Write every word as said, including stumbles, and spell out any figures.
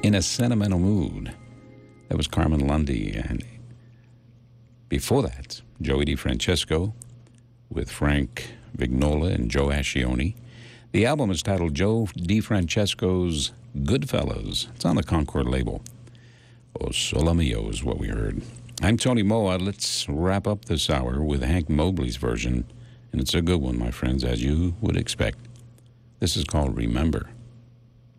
In a Sentimental Mood. That was Carmen Lundy. And before that, Joey DeFrancesco with Frank Vignola and Joe Ascione. The album is titled Joe DeFrancesco's Goodfellas. It's on the Concord label. Oh, Sole Mio is what we heard. I'm Tony Moa. Let's wrap up this hour with Hank Mobley's version, and it's a good one, my friends, as you would expect. This is called Remember.